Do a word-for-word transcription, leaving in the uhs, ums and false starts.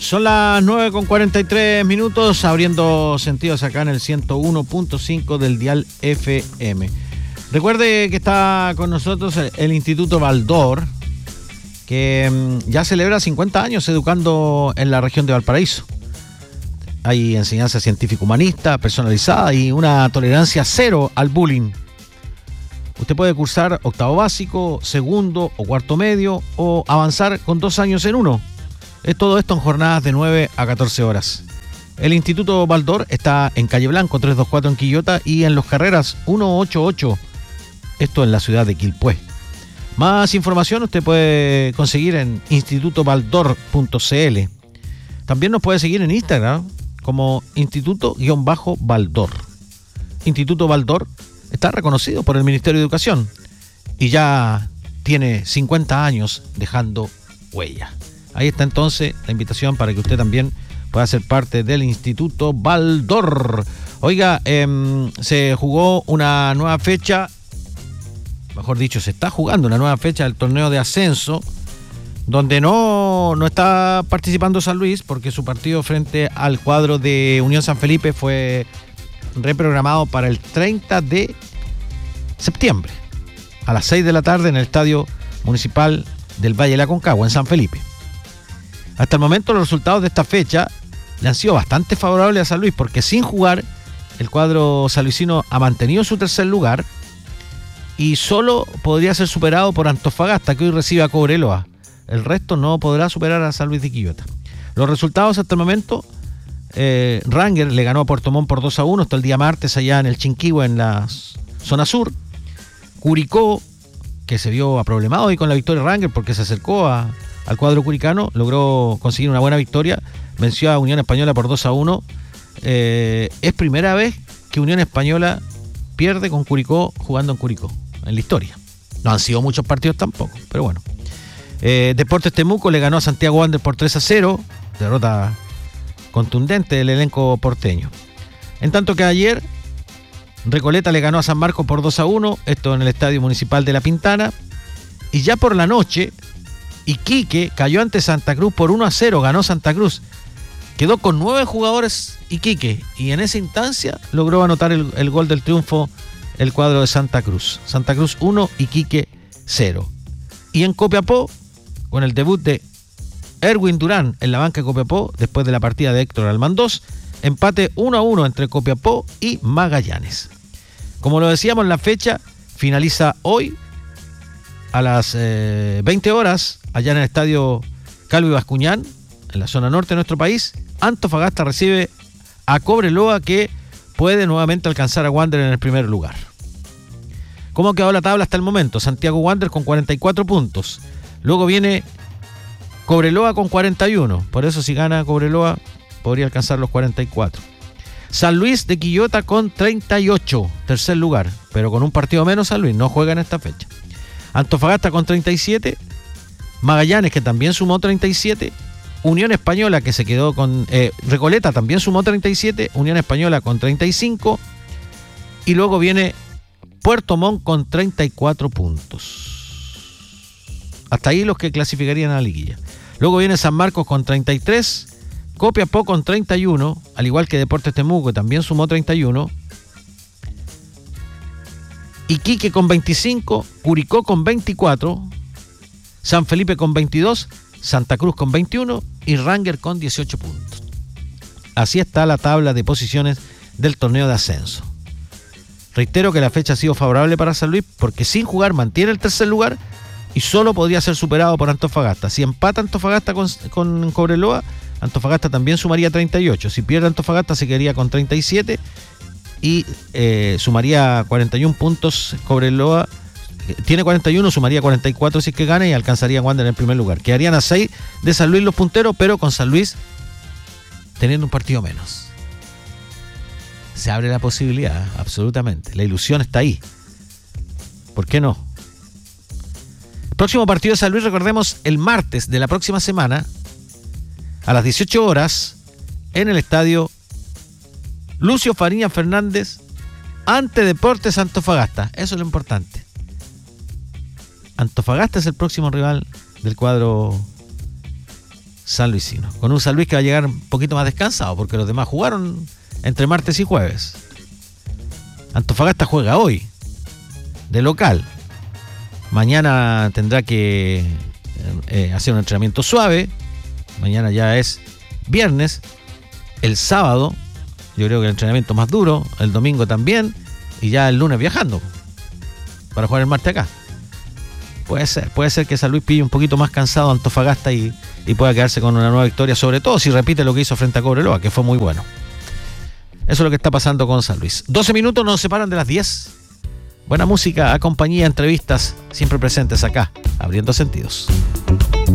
Son las nueve con cuarenta y tres minutos, abriendo sentidos acá en el ciento uno punto cinco del dial F M. Recuerde que está con nosotros el, el Instituto Baldor, que mmm, ya celebra cincuenta años educando en la región de Valparaíso. Hay enseñanza científico-humanista, personalizada y una tolerancia cero al bullying. Usted puede cursar octavo básico, segundo o cuarto medio o avanzar con dos años en uno. Es todo esto en jornadas de nueve a catorce horas. El Instituto Baldor está en Calle Blanco trescientos veinticuatro en Quillota y en Los Carreras ciento ochenta y ocho, esto en la ciudad de Quilpué. Más información usted puede conseguir en instituto baldor punto c l. También nos puede seguir en Instagram como Instituto-Baldor. Instituto Baldor está reconocido por el Ministerio de Educación y ya tiene cincuenta años dejando huella. Ahí está entonces la invitación para que usted también pueda ser parte del Instituto Baldor. Oiga, eh, se jugó una nueva fecha, mejor dicho, se está jugando una nueva fecha del torneo de ascenso, donde no, no está participando San Luis porque su partido frente al cuadro de Unión San Felipe fue reprogramado para el treinta de septiembre a las seis de la tarde en el Estadio Municipal del Valle de la Aconcagua en San Felipe. Hasta el momento los resultados de esta fecha le han sido bastante favorables a San Luis porque sin jugar el cuadro sanluisino ha mantenido su tercer lugar y solo podría ser superado por Antofagasta, que hoy recibe a Cobreloa. El resto no podrá superar a San Luis de Quillota. Los resultados hasta el momento: eh, Ranger le ganó a Puerto Montt por dos a uno hasta el día martes allá en el Chinquihue en la zona sur. Curicó, que se vio aproblemado hoy con la victoria de Ranger porque se acercó a, al cuadro curicano, logró conseguir una buena victoria, venció a Unión Española por dos a uno. Eh, es primera vez que Unión Española pierde con Curicó jugando en Curicó en la historia. No han sido muchos partidos tampoco, pero bueno. Eh, Deportes Temuco le ganó a Santiago Wander por tres a cero, derrota contundente del elenco porteño. En tanto que ayer Recoleta le ganó a San Marcos por dos a uno, esto en el Estadio Municipal de La Pintana, y ya por la noche Iquique cayó ante Santa Cruz por uno a cero, ganó Santa Cruz, quedó con nueve jugadores Iquique y en esa instancia logró anotar el, el gol del triunfo el cuadro de Santa Cruz. Santa Cruz uno, Iquique cero. Y en Copiapó, con el debut de Erwin Durán en la banca de Copiapó, después de la partida de Héctor Almandós, empate uno a uno entre Copiapó y Magallanes. Como lo decíamos, la fecha finaliza hoy a las eh, veinte horas, allá en el estadio Calvo y Bascuñán, en la zona norte de nuestro país. Antofagasta recibe a Cobreloa, que puede nuevamente alcanzar a Wander en el primer lugar. ¿Cómo quedó la tabla hasta el momento? Santiago Wander con cuarenta y cuatro puntos. Luego viene Cobreloa con cuarenta y uno. Por eso si gana Cobreloa podría alcanzar los cuarenta y cuatro. San Luis de Quillota con treinta y ocho, tercer lugar, pero con un partido menos. San Luis no juega en esta fecha. Antofagasta con treinta y siete. Magallanes, que también sumó treinta y siete. Unión Española, que se quedó con... Eh, Recoleta también sumó treinta y siete. Unión Española con treinta y cinco. Y luego viene Puerto Montt con treinta y cuatro puntos. Hasta ahí los que clasificarían a la liguilla. Luego viene San Marcos con treinta y tres. Copiapó con treinta y uno, al igual que Deportes Temuco, que también sumó treinta y uno. Iquique con veinticinco, Curicó con veinticuatro, San Felipe con veintidós, Santa Cruz con veintiuno y Ranger con dieciocho puntos. Así está la tabla de posiciones del torneo de ascenso. Reitero que la fecha ha sido favorable para San Luis porque sin jugar mantiene el tercer lugar y solo podría ser superado por Antofagasta. Si empata Antofagasta con, con Cobreloa, Antofagasta también sumaría treinta y ocho. Si pierde Antofagasta se quedaría con treinta y siete y eh, sumaría cuarenta y uno puntos. Cobreloa eh, tiene cuarenta y uno, sumaría cuarenta y cuatro si es que gana y alcanzaría a Wander en el primer lugar. Quedarían a seis de San Luis los punteros, pero con San Luis teniendo un partido menos. Se abre la posibilidad, absolutamente. La ilusión está ahí. ¿Por qué no? El próximo partido de San Luis, recordemos, el martes de la próxima semana, a las dieciocho horas, en el estadio Lucio Fariña Fernández, ante Deportes Antofagasta. Eso es lo importante. Antofagasta es el próximo rival del cuadro sanluisino. Con un San Luis que va a llegar un poquito más descansado, porque los demás jugaron entre martes y jueves. Antofagasta juega hoy, de local. Mañana tendrá que eh, hacer un entrenamiento suave. Mañana ya es viernes. El sábado, yo creo que el entrenamiento más duro. El domingo también. Y ya el lunes viajando para jugar el martes acá. Puede ser, puede ser que San Luis pille un poquito más cansado a Antofagasta y, y pueda quedarse con una nueva victoria, sobre todo si repite lo que hizo frente a Cobreloa, que fue muy bueno. Eso es lo que está pasando con San Luis. doce minutos nos separan de las diez. Buena música, compañía, entrevistas, siempre presentes acá, Abriendo Sentidos.